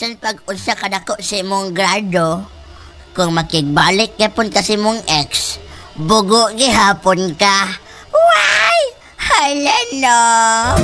bisan pag unsa ka dako sa imong grado, kung makigbalik yapon ka sa imong ex, bugo gihapon ka. Why? Hala no.